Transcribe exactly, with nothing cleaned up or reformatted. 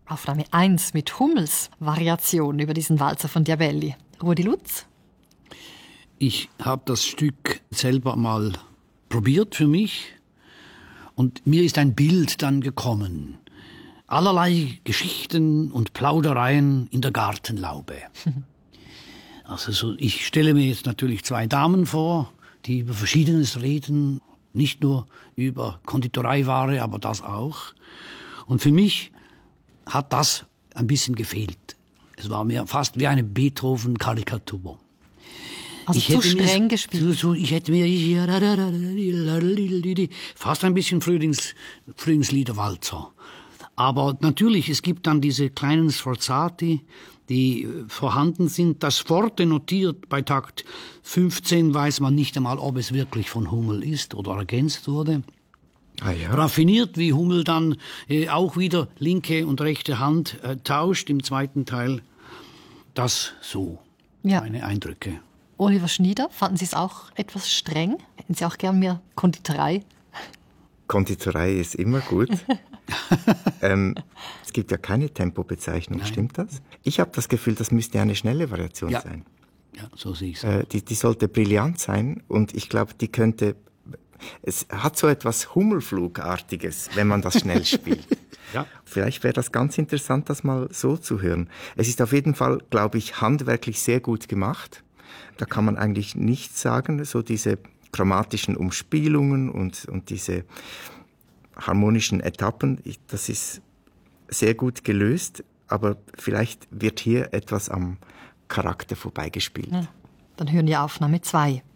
Aufnahme eins mit Hummels Variation über diesen Walzer von Diabelli. Rudi Lutz? Ich habe das Stück selber mal probiert für mich und mir ist ein Bild dann gekommen. Allerlei Geschichten und Plaudereien in der Gartenlaube. Also so, ich stelle mir jetzt natürlich zwei Damen vor, die über Verschiedenes reden, nicht nur über Konditoreiware, aber das auch. Und für mich hat das ein bisschen gefehlt. Es war mir fast wie eine Beethoven-Karikatur. Also ich zu hätte streng mir, gespielt. So, so, ich hätte mir fast ein bisschen Frühlings, Frühlingsliederwalzer. Aber natürlich, es gibt dann diese kleinen Sforzati, die vorhanden sind. Das Forte notiert bei Takt fünfzehn weiß man nicht einmal, ob es wirklich von Hummel ist oder ergänzt wurde. Ah, ja. Raffiniert, wie Hummel dann äh, auch wieder linke und rechte Hand äh, tauscht im zweiten Teil. Das so, Ja. meine Eindrücke. Oliver Schnieder, fanden Sie es auch etwas streng? Hätten Sie auch gern mehr Konditorei? Konditorei ist immer gut. ähm, es gibt ja keine Tempobezeichnung, Nein. Stimmt das? Ich habe das Gefühl, das müsste eine schnelle Variation Ja. sein. Ja, so sehe ich es. Äh, die, die sollte brillant sein und ich glaube, die könnte... Es hat so etwas Hummelflugartiges, wenn man das schnell spielt. Ja. Vielleicht wäre das ganz interessant, das mal so zu hören. Es ist auf jeden Fall, glaube ich, handwerklich sehr gut gemacht. Da kann man eigentlich nichts sagen, so diese chromatischen Umspielungen und, und diese harmonischen Etappen, ich, das ist sehr gut gelöst, aber vielleicht wird hier etwas am Charakter vorbeigespielt. Ja. Dann hören wir Aufnahme zwei.